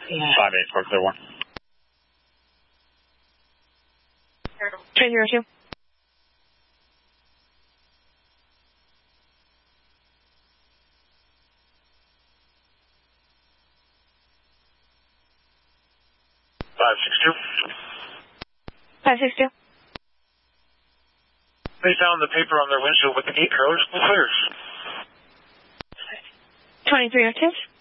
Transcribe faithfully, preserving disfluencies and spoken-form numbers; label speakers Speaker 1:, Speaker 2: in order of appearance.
Speaker 1: five eight four clear one.
Speaker 2: Train zero two.
Speaker 1: five six two.
Speaker 2: five six two.
Speaker 1: They found the paper on their windshield with the gate code. Clears.
Speaker 2: twenty-three oh two.